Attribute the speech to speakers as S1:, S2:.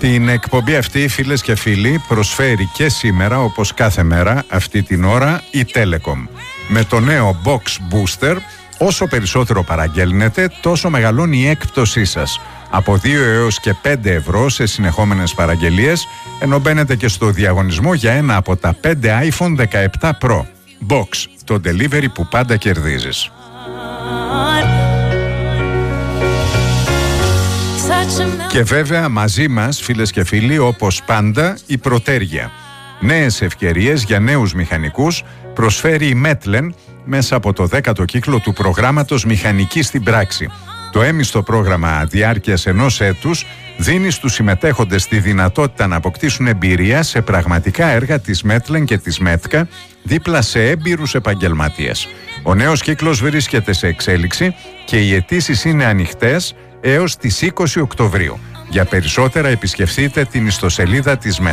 S1: Την εκπομπή αυτή, φίλες και φίλοι, προσφέρει και σήμερα, όπως κάθε μέρα αυτή την ώρα, η Telecom. Με το νέο Box Booster, όσο περισσότερο παραγγέλνετε, τόσο μεγαλώνει η έκπτωσή σας. Από 2 έως και 5 ευρώ σε συνεχόμενες παραγγελίες, ενώ μπαίνετε και στο διαγωνισμό για ένα από τα 5 iPhone 17 Pro. Box, το delivery που πάντα κερδίζεις. Και βέβαια μαζί μας, φίλες και φίλοι, όπως πάντα, η Προτέργεια. Νέες ευκαιρίες για νέους μηχανικούς προσφέρει η Metlen μέσα από το 10ο κύκλο του προγράμματος Μηχανική στην Πράξη. Το έμιστο πρόγραμμα διάρκειας 1 έτους δίνει στους συμμετέχοντες τη δυνατότητα να αποκτήσουν εμπειρία σε πραγματικά έργα της Metlen και της Μέτκα δίπλα σε έμπειρους επαγγελματίες. Ο νέος κύκλος βρίσκεται σε εξέλιξη και οι αιτήσεις είναι ανοιχτές έως τις 20 Οκτωβρίου. Για περισσότερα επισκεφτείτε την ιστοσελίδα της Μέτκα.